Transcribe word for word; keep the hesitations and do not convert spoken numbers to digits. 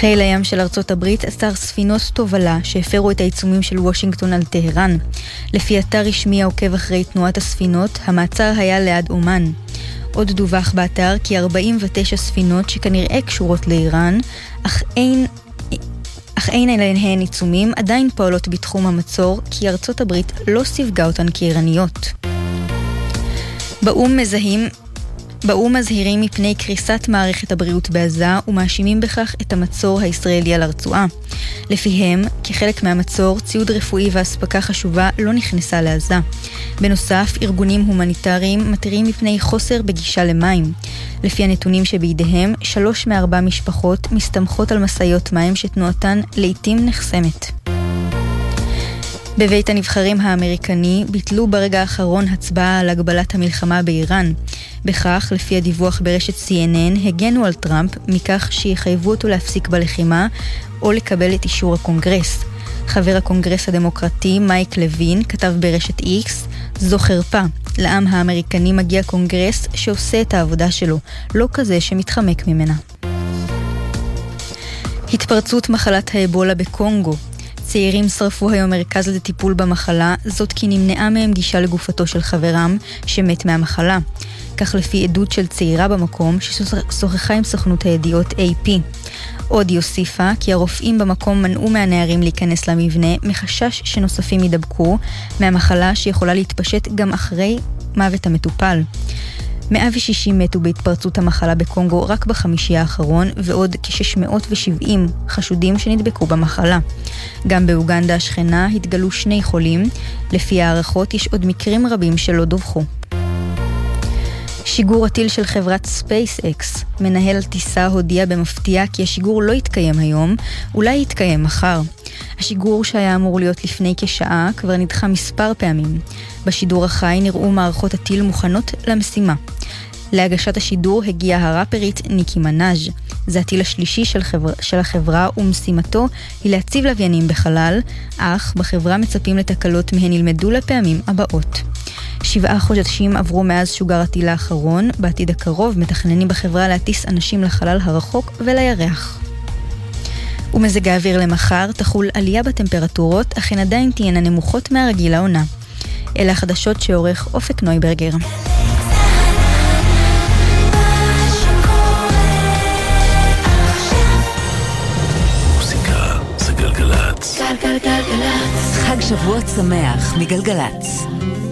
חיל הים של ארצות הברית אסר ספינות תובלה שהפרו את העיצומים של וושינגטון על טהרן. לפי אתר רשמי העוקב אחרי תנועת הספינות, המעצר היה ליד אומן. עוד דווח באתר כי ארבעים ותשע ספינות שכנראה קשורות לאיראן, אך אין, אך אין עליהן עיצומים, עדיין פועלות בתחום המצור, כי ארצות הברית לא סיווגה אותן כאיראניות. באום מזהים באום מזהירים מפני קריסת מערכת הבריאות בעזה ומאשימים בכך את המצור הישראלי על הרצועה. לפיהם, כחלק מהמצור, ציוד רפואי והספקה חשובה לא נכנסה לעזה. בנוסף, ארגונים הומניטריים מתריעים מפני חוסר בגישה למים. לפי הנתונים שבידיהם, שלוש מארבע משפחות מסתמכות על מסעיות מים שתנועתן לעתים נחסמת. בבית הנבחרים האמריקני ביטלו ברגע האחרון הצבעה על הגבלת המלחמה באיראן. בכך, לפי הדיווח ברשת סי אן אן, הגנו על טראמפ מכך שיחייבו אותו להפסיק בלחימה או לקבל את אישור הקונגרס. חבר הקונגרס הדמוקרטי מייק לוין כתב ברשת איקס, זו חרפה. לעם האמריקני מגיע קונגרס שעושה את העבודה שלו, לא כזה שמתחמק ממנה. התפרצות מחלת האבולה בקונגו. צעירים שרפו היום מרכז לטיפול במחלה, זאת כי נמנעה מהם גישה לגופתו של חברם שמת מהמחלה. כך לפי עדות של צעירה במקום ששוחחה עם סוכנות הידיעות איי פי. עוד יוסיפה כי הרופאים במקום מנעו מהנערים להיכנס למבנה מחשש שנוספים ידבקו מהמחלה שיכולה להתפשט גם אחרי מוות המטופל. מאה ושישים מתו בהתפרצות המחלה בקונגו רק בחמישי האחרון, ועוד כ-שש מאות ושבעים חשודים שנדבקו במחלה. גם באוגנדה השכנה התגלו שני חולים, לפי הערכות יש עוד מקרים רבים שלא דווחו. שיגור הטיל של חברת SpaceX, מנהל טיסה הודיע במפתיע כי השיגור לא יתקיים היום, אולי יתקיים מחר. השיגור שהיה אמור להיות לפני כשעה כבר נדחה מספר פעמים. בשידור החי נראו מערכות הטיל מוכנות למשימה. להגשת השידור הגיעה הראפרית ניקי מנאז'. זה הטיל השלישי של, חבר... של החברה ומשימתו היא להציב לוויינים בחלל, אך בחברה מצפים לתקלות מהן ילמדו לפעמים הבאות. שבעה חודשים עברו מאז שוגר הטיל האחרון, בעתיד הקרוב מתכננים בחברה להטיס אנשים לחלל הרחוק ולירח. ומזג האוויר למחר תחול עלייה בטמפרטורות, אך הן עדיין תהיינה נמוכות מהרגיל העונה. אלה החדשות שעורך אופק נויברגר. מוזיקה זה גלגלצ. גלגלגלגלצ. חג שבוע שמח מגלגלצ.